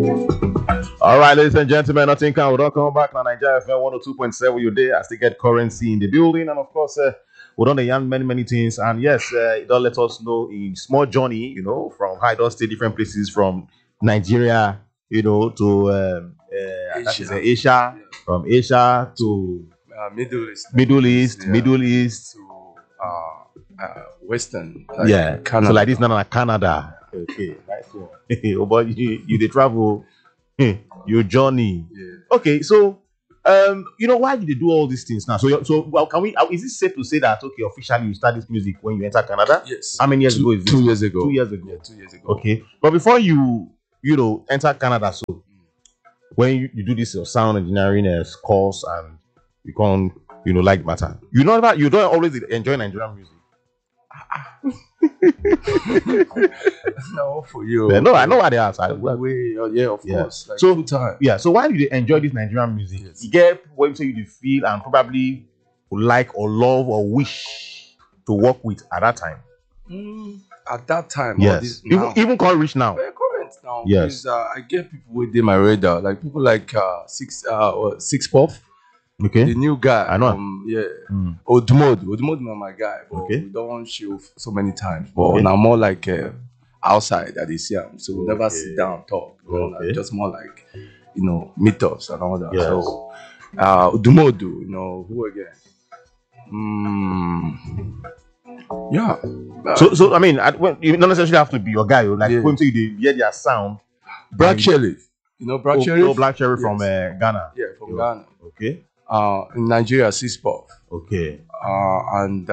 All right, ladies and gentlemen, nothing can. Welcome back to Nigeria FM 102.7. Your day as they get currency in the building. And of course, we done the young many things. And yes, it does let us know in small journey, from how it does stay different places from Nigeria, to Asia, from Asia to Middle East, to Western, like Canada. So like this, not like Canada. Okay, nice one. Oh, but you they travel, your journey. Yeah. Okay, so why did they do all these things now? So well, can we? Is it safe to say that officially you start this music when you enter Canada? Yes. How many years ago is this? 2 years ago. 2 years ago. Yeah, 2 years ago. Okay, but before you enter Canada, so when you do this sound engineering course and you can't like matter, you know that you don't always enjoy Nigerian music. No, for you. Yeah, no, I know what they are. Of course. Like so full time. Yeah, so why do they enjoy this Nigerian music? Yes. You get what you say you feel and probably would like or love or wish to work with at that time. At that time, Yes, even can't reach now. Current now. Yes. Because, I get people within my radar, like people like Six Puff. Okay, The new guy. I know. Odumod not my guy. But Okay. we don't show so many times. But now more like outside that is here. So we never sit down and talk. Okay. Just more like meetups and all that. Yes. So Odumodu, who again? Yeah. So I mean, you don't necessarily have to be your guy. Like when you hear their sound. Black Cherry. Black Cherry? Black Cherry from Ghana. Yeah, from Ghana. Okay. In Nigeria, Six Puff. Okay. And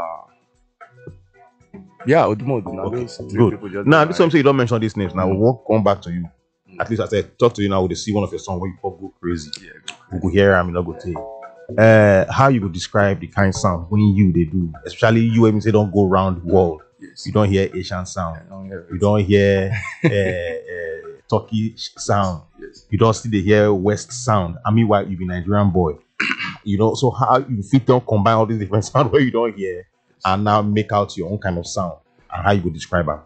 Odumodu. Now Okay, those three good. people just Now, this time say you don't mention these names. Now we'll come back to you. At least I said talk to you now. We'll see one of your songs where you pop go crazy. Yeah, We go hear I'm not go tell. How you would describe the kind of sound when they do, especially you when you say don't go around the world. yes. You don't hear Asian sound. I don't hear it. You don't hear Turkish sound. Yes. You don't still hear West sound. I mean, why you be Nigerian boy? So how you fit don't combine all these different sound where you don't hear and now make out your own kind of sound and how you would describe them?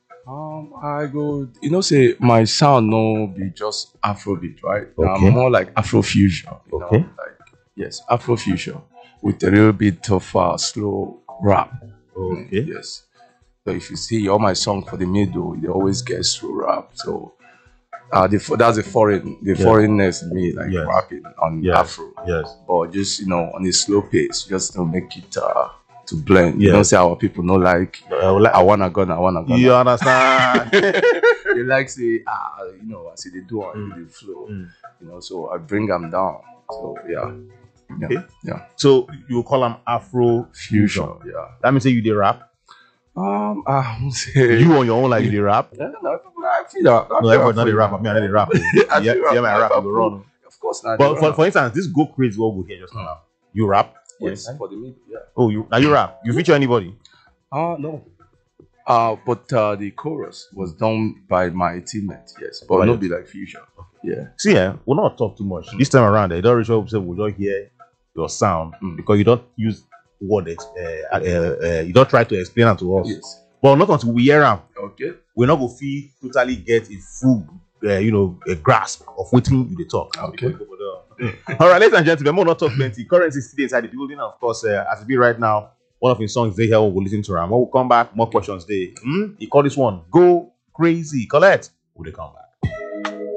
I go, say my sound no be just Afrobeat, right? Okay. I'm more like Afrofusion. Okay. Afrofusion with a little bit of slow rap. Okay. Yes. So if you see all my songs for the middle, they always get slow rap. So that's the foreignness in me, like Yes. rapping on Yes. Afro. Yes. But just on a slow pace, just to make it to blend. Yes. You don't say our people no like I wanna go. You understand? They like say I see they do on the flow. So I bring them down. So yeah. Okay. Yeah. So you call them Afro Fusion. Yeah. That means say you dey rap. I won't say You on your own like you dey rap. No, I feel that. No, everybody not dey rap. I mean, I dey rap. Yeah, my rap will run. Of course not. But for instance, this Go Crazy what we hear just now. You rap? yes, for the middle, yeah. Oh, you rap. You feature anybody? No. But the chorus was done by my teammate, yes. But not be like Fusion. Yeah. See, we'll not talk too much. This time around, they don't reach up say we'll just hear your sound because you don't use words. You don't try to explain it to us. Yes. But not until we hear them, Okay. we're not going to totally get a full, a grasp of what you they talk. Okay. All right, ladies and gentlemen, we'll not talk plenty. Currency still inside the building, of course. As it be right now, one of his songs they hear, we'll listen to him. When we come back, more questions there. He call this one "Go Crazy." Collect. Will they come back?